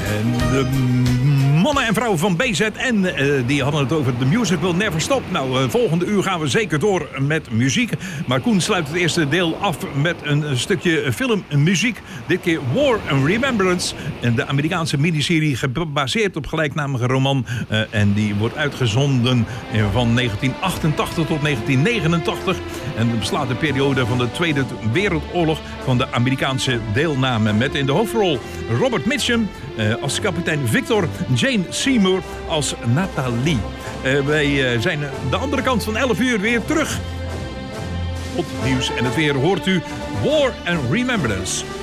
En de mannen en vrouwen van BZN, die hadden het over The Music Will Never Stop. Nou, volgende uur gaan we zeker door met muziek. Maar Koen sluit het eerste deel af met een stukje filmmuziek. Dit keer War and Remembrance. De Amerikaanse miniserie gebaseerd op gelijknamige roman. En die wordt uitgezonden van 1988 tot 1989. En beslaat de periode van de Tweede Wereldoorlog van de Amerikaanse deelname. Met in de hoofdrol Robert Mitchum als kapitein Victor, Jane Seymour als Nathalie. Wij zijn de andere kant van 11 uur weer terug. Tot nieuws en het weer hoort u War and Remembrance.